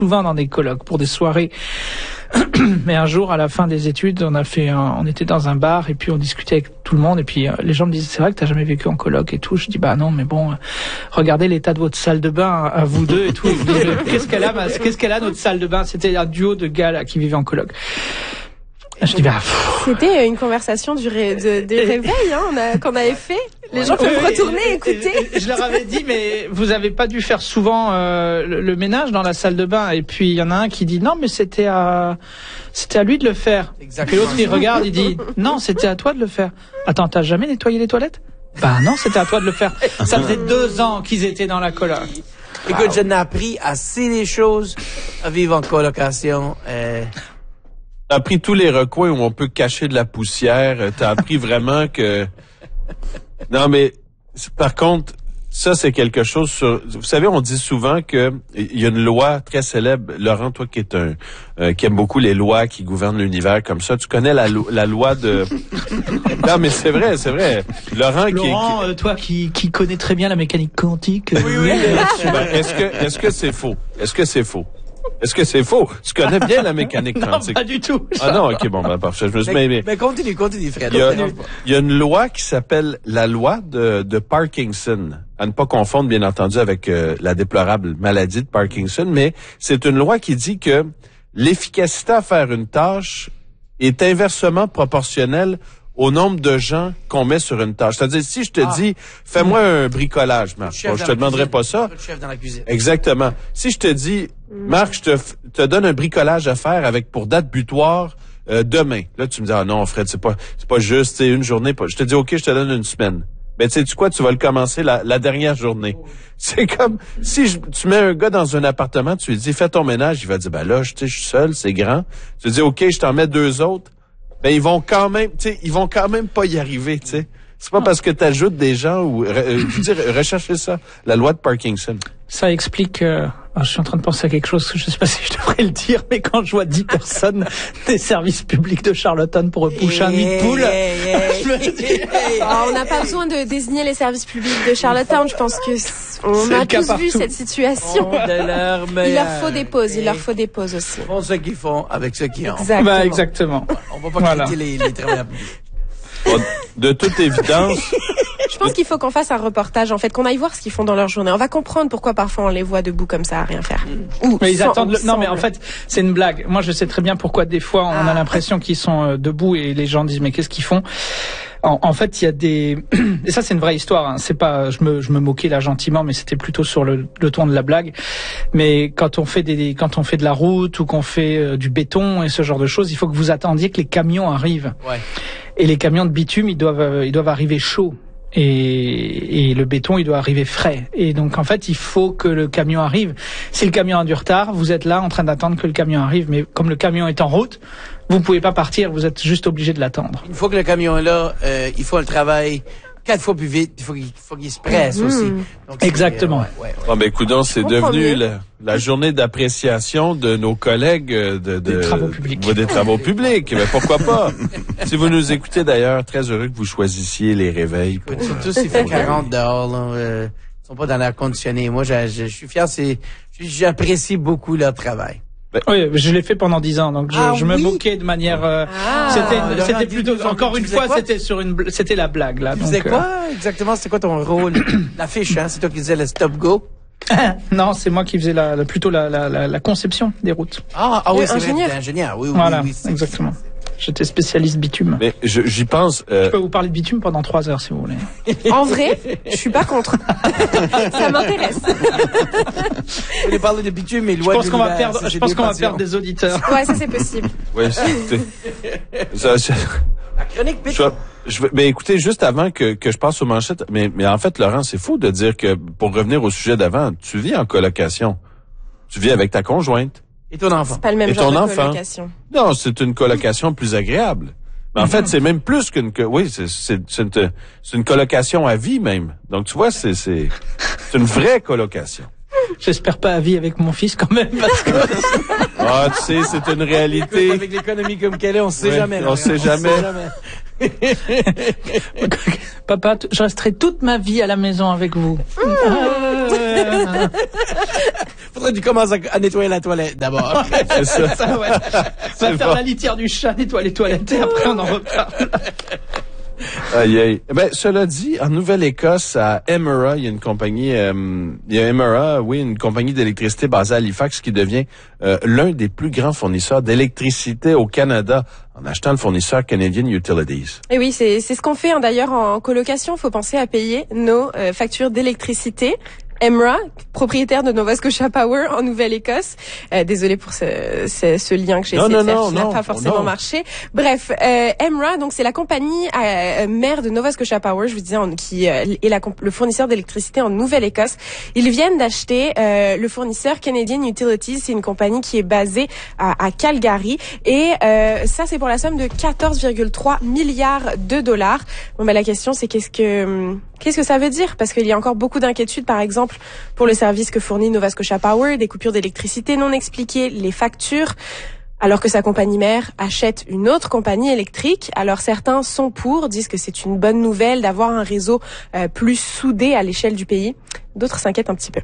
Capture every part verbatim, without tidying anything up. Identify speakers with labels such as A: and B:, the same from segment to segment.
A: souvent dans des colloques pour des soirées. Mais un jour, à la fin des études, on a fait, un, on était dans un bar et puis on discutait avec tout le monde et puis euh, les gens me disaient c'est vrai que t'as jamais vécu en coloc et tout. Je dis bah non, mais bon, euh, regardez l'état de votre salle de bain à, à vous deux et tout. Et dis, qu'est-ce qu'elle a, qu'est-ce qu'elle a notre salle de bain? C'était un duo de gars là qui vivaient en coloc. Je dis bah. Pff.
B: C'était une conversation du ré, de, des réveils hein, on a, qu'on avait fait. Les gens peuvent retourner et écouter.
A: Je leur avais dit, mais vous avez pas dû faire souvent euh, le, le ménage dans la salle de bain. Et puis il y en a un qui dit non, mais c'était à c'était à lui de le faire. Exactement. Et l'autre il regarde, il dit non, c'était à toi de le faire. Attends, t'as jamais nettoyé les toilettes? Bah non, c'était à toi de le faire. Ça faisait deux ans qu'ils étaient dans la coloc.
C: Écoute, wow. Je n'ai appris assez des choses à vivre en colocation. Euh...
D: T'as appris tous les recoins où on peut cacher de la poussière. T'as appris vraiment que... Non, mais par contre, ça, c'est quelque chose sur... Vous savez, on dit souvent que il y a une loi très célèbre. Laurent, toi qui est un euh, qui aime beaucoup les lois qui gouvernent l'univers comme ça, tu connais la, lo- la loi de... Non, mais c'est vrai, c'est vrai. Laurent,
A: Laurent
D: qui...
A: Euh, toi qui, qui connais très bien la mécanique quantique...
D: Oui, oui. Ben, est-ce que, est-ce que c'est faux? Est-ce que c'est faux? Est-ce que c'est faux? Tu connais bien la mécanique quantique.
A: Non, pas du tout.
D: Ah non, ok, bon, ben, parfait. Je me suis, mais, mais,
C: mais continue, continue, Fred.
D: Il y a, il y a une loi qui s'appelle la loi de, de Parkinson. À ne pas confondre, bien entendu, avec euh, la déplorable maladie de Parkinson, mais c'est une loi qui dit que l'efficacité à faire une tâche est inversement proportionnelle au nombre de gens qu'on met sur une tâche. C'est-à-dire, si je te ah. dis, fais-moi un bricolage, Marc. Bon, je te demanderai pas ça.
C: Chef dans la cuisine.
D: Exactement. Si je te dis, Marc, je te, te donne un bricolage à faire avec pour date butoir euh, demain. Là, tu me dis, ah non, Fred, c'est pas, c'est pas juste, c'est une journée. Pas... Je te dis, ok, je te donne une semaine. Ben, tu sais, tu quoi, tu vas le commencer la, la dernière journée. C'est comme, si je, tu mets un gars dans un appartement, tu lui dis, fais ton ménage, il va dire, ben là, je, je suis seul, c'est grand. Tu lui dis, ok, je t'en mets deux autres. Ben, ils vont quand même, tu sais, ils vont quand même pas y arriver, tu sais. C'est pas parce que tu ajoutes des gens ou, euh, je veux dire, recherchez ça, la loi de Parkinson.
A: Ça explique, euh, je suis en train de penser à quelque chose, je sais pas si je devrais le dire, mais quand je vois dix personnes des services publics de Charlottetown pour époucher un nid de poule, je me dis...
B: Oh, on n'a pas besoin de désigner les services publics de Charlottetown, je pense que on a tous partout. Vu cette situation.
C: Oh, de leur
B: il leur faut des pauses, il leur faut des pauses aussi.
C: Ils font ce qu'ils font avec ce qu'ils ont.
A: Exactement. Bah, exactement.
C: On va pas voilà. quitter les, les travailleurs publics.
D: Bon, de toute évidence...
B: Je pense qu'il faut qu'on fasse un reportage, en fait, qu'on aille voir ce qu'ils font dans leur journée. On va comprendre pourquoi parfois on les voit debout comme ça à rien faire.
A: Ou mais ils sans, attendent. Le... Non, mais en fait, c'est une blague. Moi, je sais très bien pourquoi des fois on ah. a l'impression qu'ils sont euh, debout et les gens disent mais qu'est-ce qu'ils font? En, en fait, il y a des et ça c'est une vraie histoire. Hein. C'est pas, je me, je me moquais là gentiment, mais c'était plutôt sur le, le ton de la blague. Mais quand on fait des, quand on fait de la route ou qu'on fait euh, du béton et ce genre de choses, il faut que vous attendiez que les camions arrivent.
C: Ouais.
A: Et les camions de bitume, ils doivent, euh, ils doivent arriver chauds. Et, et le béton, il doit arriver frais. Et donc, en fait, il faut que le camion arrive. Si le camion a du retard, vous êtes là en train d'attendre que le camion arrive. Mais comme le camion est en route, vous pouvez pas partir. Vous êtes juste obligé de l'attendre.
C: Une fois que le camion est là, euh, il faut le travail quatre fois plus vite. Il faut qu'il, faut qu'il se presse mmh. aussi.
A: Donc, exactement.
C: Euh, ouais, ouais, ouais.
D: Bon, ben, coudonc, c'est devenu la, la journée d'appréciation de nos collègues de, de
A: des travaux publics.
D: Des travaux publics. Mais pourquoi pas? Si vous nous écoutez d'ailleurs, très heureux que vous choisissiez les réveils. Pour...
C: Surtout s'il fait quarante dehors, là, euh, ils sont pas dans l'air conditionné. Moi, je, je, je suis fier, c'est, j'apprécie beaucoup leur travail.
A: Ben, oui, je l'ai fait pendant dix ans, donc je,
C: ah,
A: je me
C: oui?
A: moquais de manière. Euh,
C: ah,
A: c'était, c'était plutôt. Encore une fois, c'était sur une, c'était la blague là.
C: Tu
A: donc,
C: faisais quoi
A: euh...
C: exactement? C'était quoi ton rôle? L'affiche, hein? C'est toi qui disais le stop go?
A: Non, c'est moi qui faisais la, la plutôt la, la, la, la conception des routes.
C: Ah, ah oui, c'est
B: ingénieur.
C: vrai, ingénieur. Oui, oui,
A: voilà,
C: oui, oui,
A: exactement. J'étais spécialiste bitume.
D: Mais je, j'y pense. Euh...
A: Je peux vous parler de bitume pendant trois heures si vous voulez.
B: En vrai, je suis pas contre. Ça m'intéresse.
C: Vous voulez parler de bitume et loi
A: je pense
C: de
A: qu'on va perdre. Je pense qu'on va perdre des auditeurs.
B: Ouais, ça c'est possible.
D: Oui, c'est. ça, c'est...
C: La chronique bitume.
D: Je, je, mais écoutez, juste avant que, que je passe aux manchettes, mais, mais en fait, Laurent, c'est fou de dire que, pour revenir au sujet d'avant, tu vis en colocation. Tu vis avec ta conjointe.
C: Et ton enfant.
B: C'est pas le même
D: et
B: genre
D: ton
B: de
D: enfant.
B: colocation.
D: Non, c'est une colocation plus agréable. Mais en fait, c'est même plus qu'une... Oui, c'est, c'est, c'est, une, c'est une colocation à vie même. Donc, tu vois, c'est, c'est, c'est une vraie colocation.
A: J'espère pas à vie avec mon fils quand même, parce que...
D: Ah, tu sais, c'est une réalité.
C: Avec l'économie comme qu'elle est, on sait
D: ouais,
C: jamais.
D: On sait jamais. On sait
A: jamais. Papa, je resterai toute ma vie à la maison avec vous.
C: Faudrait Faudrait que tu commences à, à nettoyer la toilette d'abord.
A: C'est ça. ça ouais. Va faire bon. La litière du chat, nettoie les toilettes et après on en reparle.
D: Aïe, aïe. Ben, cela dit, en Nouvelle-Écosse, à Emera, il y a une compagnie, euh, il y a Emera, oui, une compagnie d'électricité basée à Halifax qui devient euh, l'un des plus grands fournisseurs d'électricité au Canada en achetant le fournisseur Canadian Utilities.
B: Et oui, c'est c'est ce qu'on fait hein, d'ailleurs en colocation. Il faut penser à payer nos euh, factures d'électricité. Emera, propriétaire de Nova Scotia Power en Nouvelle-Écosse. Euh, désolé pour ce, ce, ce lien que j'ai
D: non,
B: essayé
D: non,
B: de faire,
D: non,
B: qui n'a
D: non,
B: pas forcément
D: non.
B: marché. Bref, euh, Emera, donc c'est la compagnie euh, mère de Nova Scotia Power, je vous disais, en, qui euh, est la, le fournisseur d'électricité en Nouvelle-Écosse. Ils viennent d'acheter euh, le fournisseur Canadian Utilities. C'est une compagnie qui est basée à, à Calgary. Et euh, ça, c'est pour la somme de quatorze virgule trois milliards de dollars. Bon, ben la question, c'est qu'est-ce que... Qu'est-ce que ça veut dire? Parce qu'il y a encore beaucoup d'inquiétudes, par exemple, pour le service que fournit Nova Scotia Power, des coupures d'électricité non expliquées, les factures, alors que sa compagnie mère achète une autre compagnie électrique. Alors certains sont pour, disent que c'est une bonne nouvelle d'avoir un réseau euh, plus soudé à l'échelle du pays. D'autres s'inquiètent un petit peu.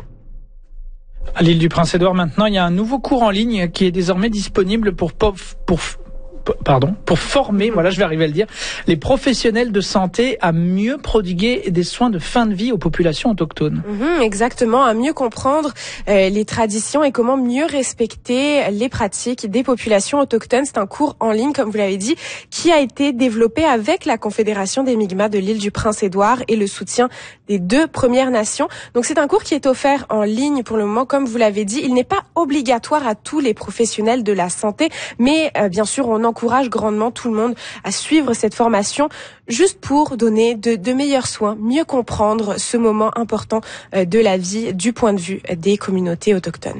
A: À l'île du Prince-Édouard, maintenant, il y a un nouveau cours en ligne qui est désormais disponible pour pour, pour pardon, pour former, voilà, je vais arriver à le dire, les professionnels de santé à mieux prodiguer des soins de fin de vie aux populations autochtones.
B: Mmh, exactement, à mieux comprendre euh, les traditions et comment mieux respecter les pratiques des populations autochtones. C'est un cours en ligne, comme vous l'avez dit, qui a été développé avec la Confédération des Mi'kmaq de l'île du Prince-Édouard et le soutien des deux Premières Nations. Donc c'est un cours qui est offert en ligne pour le moment, comme vous l'avez dit. Il n'est pas obligatoire à tous les professionnels de la santé, mais euh, bien sûr, on encourage grandement tout le monde à suivre cette formation juste pour donner de, de meilleurs soins, mieux comprendre ce moment important de la vie du point de vue des communautés autochtones.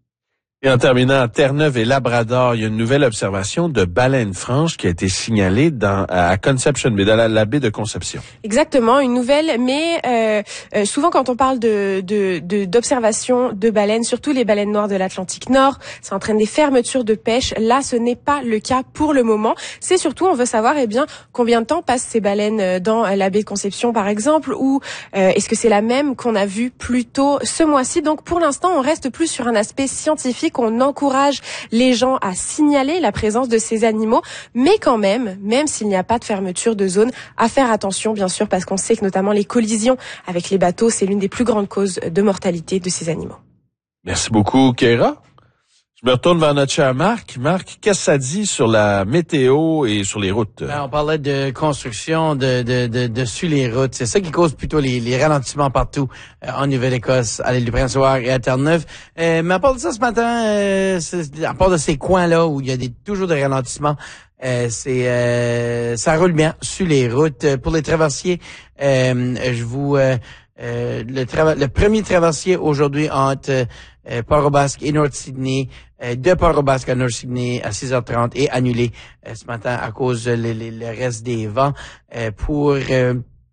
D: Et en terminant, à Terre-Neuve et Labrador, il y a une nouvelle observation de baleines franches qui a été signalée dans, à Conception Bay, dans la, la baie de Conception.
B: Exactement, une nouvelle, mais euh, euh, souvent quand on parle de, de, de d'observation de baleines, surtout les baleines noires de l'Atlantique Nord, ça entraîne des fermetures de pêche. Là, ce n'est pas le cas pour le moment. C'est surtout, on veut savoir, eh bien, combien de temps passent ces baleines dans la baie de Conception, par exemple, ou euh, est-ce que c'est la même qu'on a vue plus tôt ce mois-ci. Donc, pour l'instant, on reste plus sur un aspect scientifique. On encourage les gens à signaler la présence de ces animaux, mais quand même, même s'il n'y a pas de fermeture de zone, à faire attention, bien sûr, parce qu'on sait que notamment les collisions avec les bateaux, c'est l'une des plus grandes causes de mortalité de ces animaux.
D: Merci beaucoup, Keira. Je me retourne vers notre cher Marc. Marc, qu'est-ce que ça dit sur la météo et sur les routes?
C: Ben, on parlait de construction de, de, de, dessus les routes. C'est ça qui cause plutôt les, les ralentissements partout euh, en Nouvelle-Écosse, à l'île du Prince-Édouard et à Terre-Neuve. Euh, mais à part de ça, ce matin, euh, à part de ces coins-là où il y a des, toujours des ralentissements, euh, c'est euh, ça roule bien sur les routes. Pour les traversiers, euh, je vous... Euh, Euh, le, trava- le premier traversier aujourd'hui entre euh, Port-au-Basque et North Sydney, euh, de Port-au-Basque à North Sydney à six heures trente est annulé euh, ce matin à cause de le, le, le reste des vents. Euh, pour euh,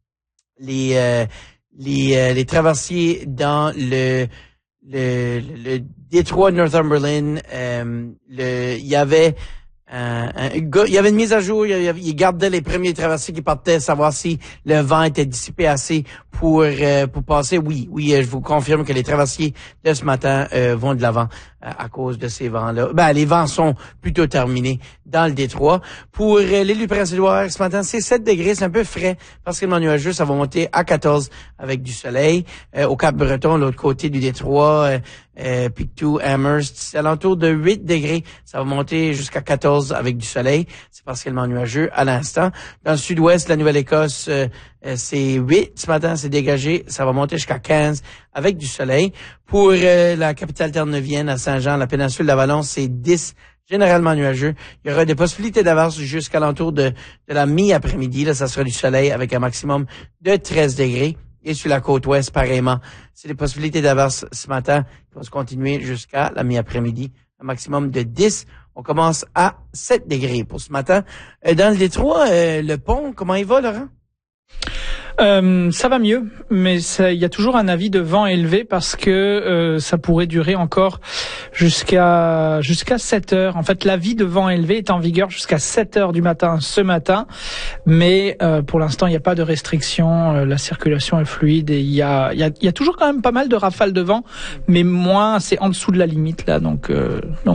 C: les euh, les euh, les traversiers dans le le, le, le détroit de Northumberland, euh, le il y avait Euh, un gars, il y avait une mise à jour, il, il gardait les premiers traversiers qui partaient, savoir si le vent était dissipé assez pour euh, pour passer. Oui, oui, je vous confirme que les traversiers de ce matin euh, vont de l'avant euh, à cause de ces vents-là. Ben, les vents sont plutôt terminés dans le détroit. Pour euh, l'île du Prince-Édouard, ce matin, c'est sept degrés, c'est un peu frais, partiellement nuageux, ça va monter à quatorze avec du soleil. Euh, au Cap-Breton, l'autre côté du détroit, euh, euh, Pictou, Amherst, c'est alentour de huit degrés, ça va monter jusqu'à quatorze avec du soleil, c'est partiellement nuageux à l'instant. Dans le sud-ouest, la Nouvelle-Écosse, euh, euh, c'est huit ce matin, c'est dégagé, ça va monter jusqu'à quinze avec du soleil. Pour euh, la capitale terre-neuvienne, à Saint-Jean, la péninsule d'Avalon, c'est dix, généralement nuageux. Il y aura des possibilités d'averse jusqu'à l'entour de, de la mi-après-midi, là, ça sera du soleil avec un maximum de treize degrés. Et sur la côte ouest, pareillement, c'est des possibilités d'averse ce matin qui vont se continuer jusqu'à la mi-après-midi, un maximum de dix. On commence à sept degrés pour ce matin. Dans le détroit, euh, le pont, comment il va, Laurent?
A: Euh, ça va mieux, mais il y a toujours un avis de vent élevé parce que euh, ça pourrait durer encore jusqu'à jusqu'à sept heures. En fait, l'avis de vent élevé est en vigueur jusqu'à sept heures du matin ce matin, mais euh, pour l'instant, il n'y a pas de restriction. Euh, la circulation est fluide et il y a il y a il y a toujours quand même pas mal de rafales de vent, mais moins, c'est en dessous de la limite là, donc euh, donc